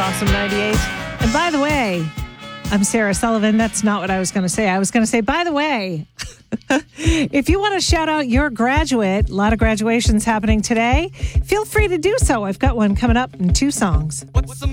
Awesome 98. And by the way, I'm Sarah Sullivan. That's not what I was going to say. I was going to say, by the way, if you want to shout out your graduate, a lot of graduations happening today, feel free to do so. I've got one coming up in 2 songs. What's the